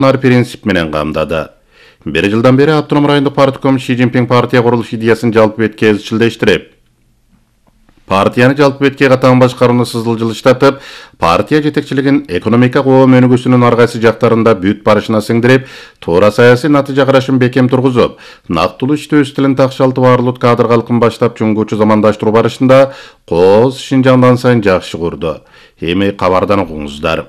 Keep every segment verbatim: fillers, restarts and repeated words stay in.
принцип менен камдады. Bir жылдан бери Автоном райондук партком Ши Цзиньпин партия курулуш идеясын жалпы бетке изчилдештирип, партияны жалпы бетке катаң башкарууну сызылжылыштатып, партия жетекчилигин экономика коом өнүгүүсүнүн ар кайсы жактарында бүт барышына сиңдирип, туура саясий натыйжа карашын бекем тургузуп, нактылуу иштөө стилин такшалтып арылут кадр калкын баштап чоңгучу замандаштыруу барышында кооз ишин жандан сайын жакшы курду. Эми кабардан окуңуздар.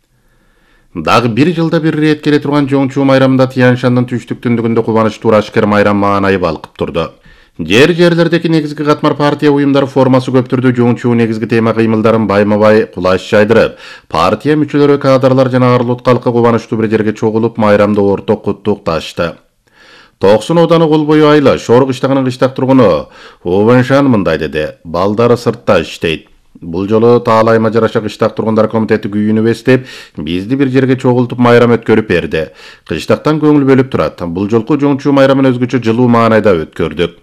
Дагы бир жылда бир рет келе турган Жоңчу майрамында Тянь-Шандын түштүк түндүгүндө кубанычтуу ашкер майрам маанайы балкып турду. Жер жерлердеги негизги катмар партия уюмдары формасы көп түрдө Жоңчу негизги тема кыймылдарын байма-бай кулаш жайдырып, партия мүчөлөрү, кадрлар жана арылут калкы кубанычтуу бир жерге чогулуп, майрамды орток куттукташты. Токсон оданы кол бою айла, Шор кыштагынын кыштак тургуну Увеншан мындай деди: балдары сыртта иштейт. Бул жолу Таалайма жараша кыштак тургундар комитети күйүүнү эстеп, бизди бир жерге чогултуп майрам өткөрүп берди. Кыштактан көңүл бөлүп турат. Бул жолку Жоңчу майрамын өзгөчө жылуу маанайда өткөрдүк.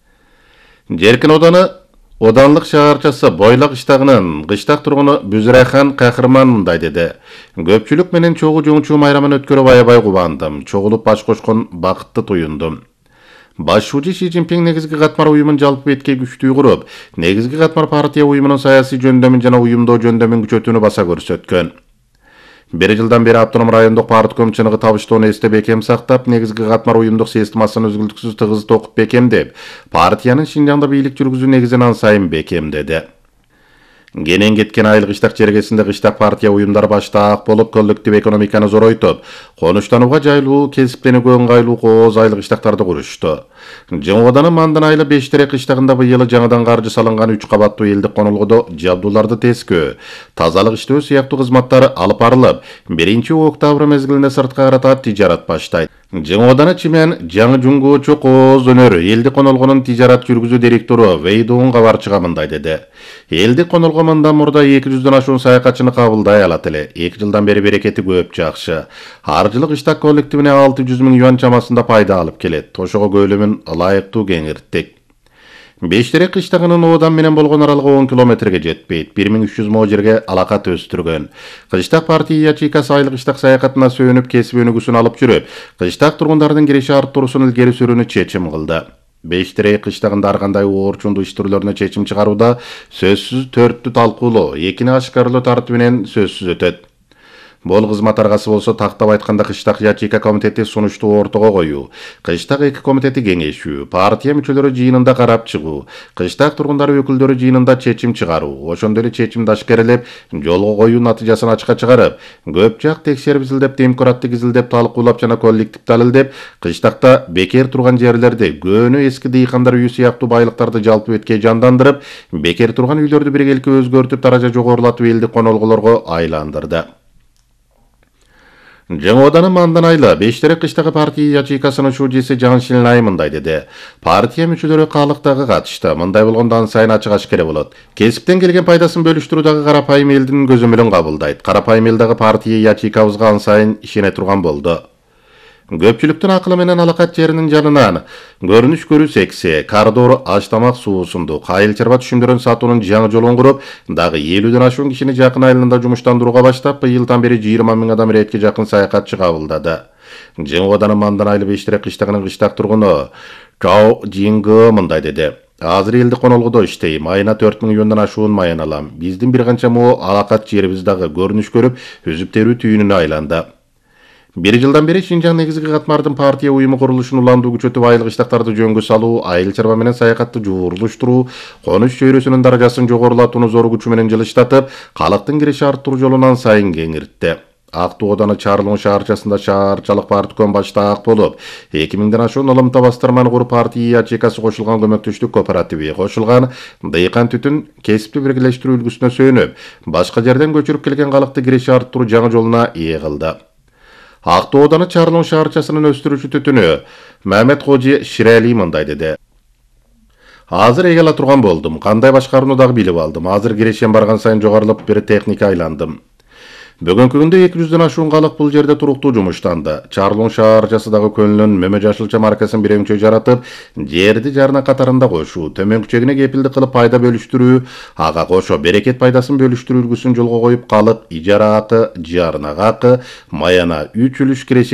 Жеркин оданы Оданлык шаарчасы Бойлак кыштагынын кыштак тургуну Бүзүрайхан Кахырман мындай деди: көпчүлүк менен чогуу Жоңчу майрамын өткөрүп аябай кубандым. Чогулуп баш кошкон бакытты туюндум. Башчы Ши Цзиньпин негизги катмар уюмун жалпы бетке күчтүү куруп, негизги катмар партия уюмунун саясий жөндөмүн жана уюмдоо жөндөмүн күчөтүүнү баса көрсөткөн. Bir жылдан бери Автоном райондук партком чыныгы табыштоону эсте бекем сактап, негизги катмар уюмдук системасын үзгүлтүксүз тыгыз токуп бекемдеп, партиянын Шинжаңда бийлик жүргүзүү негизин ан сайын бекемдеди. Кенен кеткен айыл кыштак чергесинде кыштак партия уюмдары баштаак болуп, коллектив экономиканы зоройтуп, конуштанууга жайлуу, кесипленүүгө ыңгайлуу кооз айыл кыштактарды курушту. Жыңоданын Мандан айылы Бештерек кыштагында быйыл жаңыдан каржы салынган үч кабаттуу элдик конолгодо жабдууларды тескөө, тазалык иштөө сыяктуу кызматтары алып барылып, биринчи октябрь мезгилинде сырткы карата тижарат баштайт. Жыңоданы Чимен жаңы жуңгуучу кооз өнөр элдик конолгонун тижарат жүргүзүү директору Вейдуун кабарчыга мындай деди: элдик конолго мындан мурда эки жүздөн ашуун саякатчыны кабылдай алат эле. эки жылдан бери берекети көп, жакшы. Ар жылы кыштак коллективине алты жүз миң юан чамасында пайда алып келет. Ошого көлөмүн ылайыктуу кеңирттик. Бештерек кыштагынын Одан менен болгон аралыгы он километрге жетпейт. бир миң үч жүз мо жерге алакат өстүргөн. Кыштак партия ячейкасы айыл кыштак саякатына сөөнүп, кесип өнүгүүсүн алып жүрүп, кыштак тургундардын киреше арттыруусун илгери сүрүүнү чечим кылды. Бештерек кыштагында ар кандай оорчундуу иш түрлөрүнө чечим чыгарууда сөзсүз төрттү талкуулоо, экини ашкарлоо тартиби менен сөзсүз өтөт. Бул кызмат аргасы болсо, тактап айтканда, кыштак ячейка комитети сунушту ортого коюу, кыштак эки комитети кеңешүү, партия мүчөлөрү жыйынында карап чыгуу, кыштак тургундары өкүлдөрү жыйынында чечим чыгаруу, ошондой эле чечимди ашкерелеп, жолго коюу натыйжасын ачыкка чыгарып, көп жак текшерип изилдеп, демкораттык изилдеп, талкуулап жана коллектив далилдеп, кыштакта бекер турган жерлерди, көөнү эски дыйкандар үйү сыяктуу байлыктарды жалпы бетке жандандырып, бекер турган үйлөрдү биргеликке өзгөртүп, даража жогорулатып, элдик конолголорго айландырды. Жыңоданын Мандан айылы Бештерек кыштагы партия ячейкасынын шужиси Жан Шилнай мындай деди: партия мүчөлөрү каалыктагы катышты. Мындай болгондо ан сайын ачык ашкере болот. Кесиптен келген пайдасын бөлүштүрүүдагы карапайым элдин көзөмөлүн кабылдайт. Карапайым элдагы партия ячейкабызга ан сайын ишене турган болду. Көпчүлүктүн акылы менен алакат жеринин жанынан көрүнүш көрүү секси, коридор, аш-тамак суусундук, айыл чарба түшүмдөрүн сатуунун жаңы жолун куруп, дагы элүүдөн ашуун кишини жакын айылында жумуштандырууга баштап, быйылдан бери жыйырма миң адам иретке жакын саякатчы кабылдады. Жыңоданын Мандан айылы Бештерек кыштагынын кыштак тургуну Чао Жингы мындай деди: азыр элдик конолгодо иштейм, айына төрт миң юандан ашуун майын алам. Биздин бир канча мо алакат жерибиз дагы көрүнүш көрүп, үзүп терүү түйүнүнө айланды. Bir жылдан бери Шинжаң негизги катмардын партия уюму курулушун уландуу күчөтүп, айыл кыштактарды жөнгө салуу, айыл чарба менен саякатты жуурулуштуруу, конуш чөйрөсүнүн даражасын жогорулатууну зор күчү менен жылыштатып, калктын киреше арттыруу жолунан сайын кеңиртти. Актуу Оданы Чарлон шаарчасында шаарчалык партком баштаак болуп, эки миңден ашуун ылымта бастырманы куруп, партия ячейкасы кошулган көмөктөштүк кооперативи, кошулган дыйкан түтүн кесипти биргелештирүү үлгүсүнө сүйөнүп, башка жерден көчүрүп келген калкты киреше арттыруу жаңы жолуна ээ кылды. Актуу Оданы Чарлон шаарчасынын өстүрүүчү түтүнү Мамед Кожи Ширали мындай деди: азыр эге ала турган болдум, кандай башкарууну дагы билип алдым. Азыр кирешем барган сайын жогорулуп, бир техника айландым. Бүгүнкү күндө эки жүздөн ашуун калык бул жерде туруктуу жумуштанды. Чарлон шаарчасындагы көнүнүн Мөмө Жашылча маркасын бирөңчө жаратып, жерди жарына катарында кошуу, төмөнкү чегине кепилдик кылып пайда бөлүштүрүү, ага кошо берекет пайдасын бөлүштүрүү үлгүсүн жолго коюп, калык, ижара акы, жарна акы, маяна үч үлүш киреше